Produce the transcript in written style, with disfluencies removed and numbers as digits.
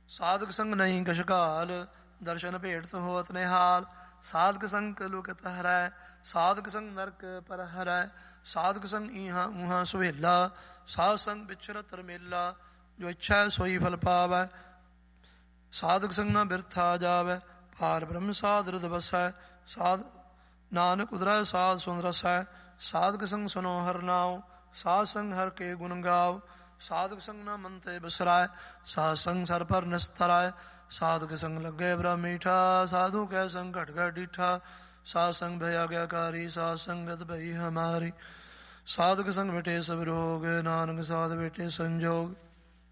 ਸਾਧਕ ਸੰਗ ਨਹੀਂ ਕਛ ਘਾਲ, ਦਰਸ਼ਨ ਭੇਟ ਹੋਵਤ ਨਿਹਾਲ। ਸਾਧਕ ਸੰਗ ਕਲੁਕਤ ਹਰੈ, ਸਾਧਕ ਸੰਗ ਨਰਕ ਪਰ ਹਰੈ। ਸਾਧਕ ਸੰਗ ਈਹਾਂ ਊਹਾਂ ਸੁਹੇਲਾ, ਸਾਧ ਸੰਗ ਵਿਚਰਤ ਰਮੇਲਾ। ਜੋ ਇੱਛਾ ਸੋਈ ਫਲ ਪਾਵੈ, ਸਾਧਕ ਸੰਗ ਨਾ ਬਿਰਥਾ ਜਾਵੈ। ਪਾਰ ਬ੍ਰਹਮ ਸਾਧ ਰਿਦ ਵਸੈ, ਸਾਧ ਨਾਨਕ ਉਦਰੈ ਸਾਧ ਸੁਨ ਰਸੈ। ਸਾਧਕ ਸੰਗ ਸੁਨੋ ਹਰਿ ਨਾਉ, ਸਾਧ ਸੰਗ ਹਰਿ ਕੇ ਗੁਣ ਗਾਓ। ਸਾਧਕ ਸੰਗ ਨਾ ਮਨ ਤੇ ਬਿਸਰੈ, ਸਾਧ ਸੰਗ ਸਰ ਪਰ ਨਿਸਥਰੈ। ਸਾਧਕ ਸੰਗ ਲੱਗੇ ਬ੍ਰਹਮ ਮੀਠਾ, ਸਾਧੂ ਕੈ ਸੰਗ ਘਟ ਘਟ ਡੀਠਾ। ਸਾਧ ਸੰਗ ਭੈ ਆਗਿਆਕਾਰੀ, ਸਾਧ ਸੰਗਤ ਭਈ ਹਮਾਰੀ। ਸਾਧਕ ਸੰਗ ਮਿਟੇ ਸਭ ਰੋਗ, ਨਾਨਕ ਸਾਧ ਬੇਟੇ ਸੰਜੋਗ।